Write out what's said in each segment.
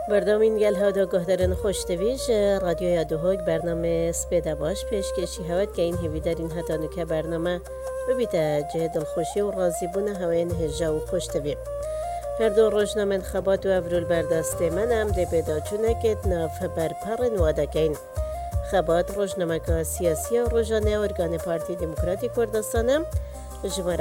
بردامین گل ها دا گهدارن خوشتویج رادیو یادوهوگ برنامه سپیده باش پیش کشی هوت که این هیوی دارین هتانو که برنامه ببیده جه دلخوشی و راضی بونه هواین هجا و خوشتوی هر دو روزنامه انتخابات و افرول بردسته من هم ده بیدا چونه که ناف برپر نواده کین خبات روزنامه که سیاسی و روزانه ارگان پارتی دموکراتی کردستانم جماره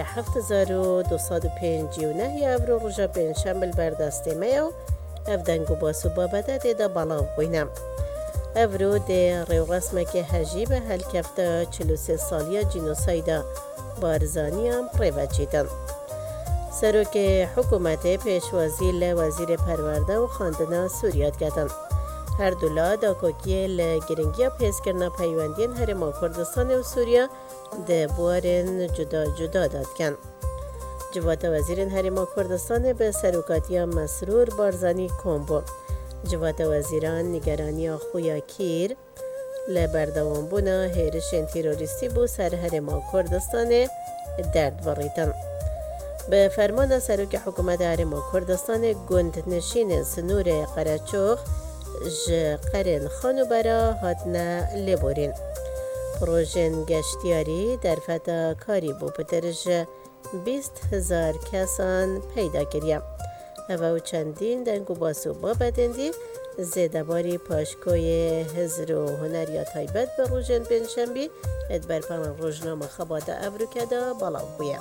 7259 افرول روزا پنجشنبه بردسته میو افدنگو باسو بابده ده بالاو بوینم افرو ده ریو رسمه که هجیب هل کفته 43 سالیا جینوسایدا بارزانی هم ریوه چیدن سروک حکومت پیشوازی لوزیر پرورده و خاندنا سوریات کردن هر دولا دا کوکی لگرنگی پیس کرنا پیوندین هرما کردستان و سوریا ده بوارن جدا جدا داد کن جوات وزیرین هرما کردستان به سروکاتی مسرور بارزانی کومبو جوات وزیران نگرانی خویا کیر لبردوان بونا هیرشن تیروریستی بو سر هرما کردستان درد وریتن به فرمان سروک حکومت هرما کردستان گند نشین سنور قرچوخ قرن خانو برا هاتنا لبورین پروژن گشتیاری در فتا کاری بو پترج 20,000 کسان پیدا کریم او چندین دنگو باسو بابدندی زیده باری پاشکوی هزر و هنریا تایبت به روژن پنجشنبی ادبر پرمان روزنامه خبات افریقا دا بالاو بویم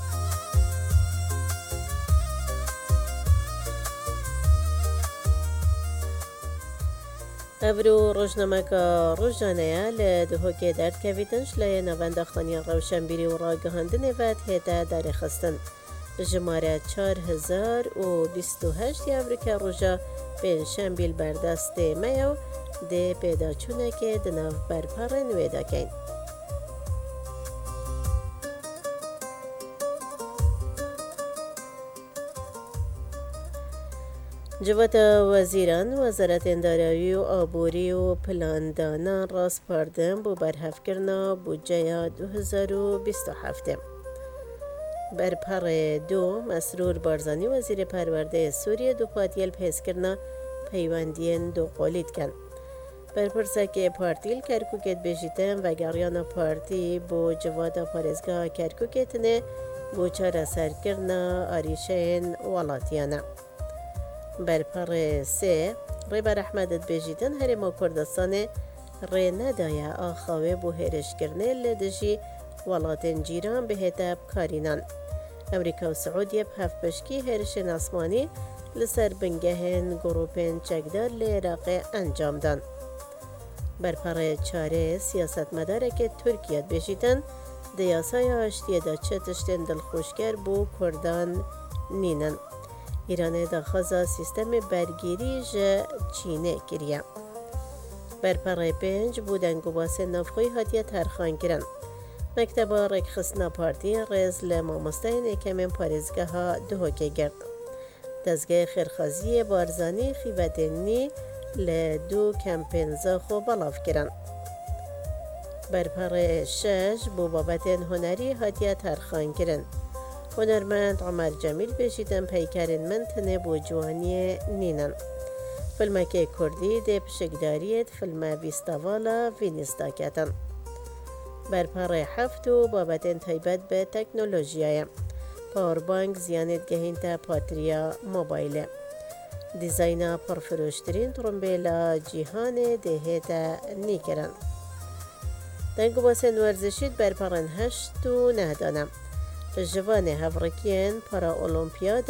افرو روزنامه که روزانه لدهو که درد کویدنش لای نوانده خانی روشنبیری و راگهاندن وید هیده در خستن جماره 4028 افریقا روژا پنجشنبیل بردست میو ده پیدا چونه که دناو برپر نویده کن جوات وزیران وزارت دارایی و آبوری و پلاندانا راست پاردن بو برهف کرنا بودجه 2027 برپر دو مسرور بارزانی وزیر پرورده سوریه دو پاتیل پیس کرنا پیوندین دو قولید کن برپرسه که پارتیل کرکوکت بجیتن و گریان پارتی بو جوات پارزگاه کرکوکتنه بو چار سر کرنا آریشین والاتیانه برپر سه ریبر احمدت بجیدن هرما کردستان ری ندایه آخواه بو هرش کرنه لدجی ولاتن جیران به هتاب کارینان امریکا و سعودیه هفت بشکی هرش ناسمانی لسر بنگهن گروپن چکدار لعراق انجام دان برپر چاره سیاست مداره که ترکیه بجیدن دیاسای آشتیه دا چتشتن دلخوشگر بو کردان نینن ایران داخوازا سیستم برگیری چینه کریه برپر پنج بودن گواس نفخوی هاتیه ترخان کرن مکتب رکخصنا پارتی رز لمامستین اکمن پارزگاه ها دهوکه گرد دزگاه خیرخازی بارزانی خیوتنی لدو کمپینزا خو بلاف کرن برپر شش بو بابتن هنری هاتیه ترخان کرن هنرمند عمر جمیل بجیدن پیکرین من تنه بو جوانی نینن فیلم که کردی ده پشکداریت فیلم ویستاوالا وینیستا کتن برپر هفتو بابتن تایبت به تکنولوژیای پاوربانک زیانت گهین تا پاتریا موبایل دیزاینا پرفروشترین ترمبیلا جیهان دهه تا نیکرن دنگو باسن ورزشید برپرن هشتو نهدانم جوان هفرکین پارا اولمپیاد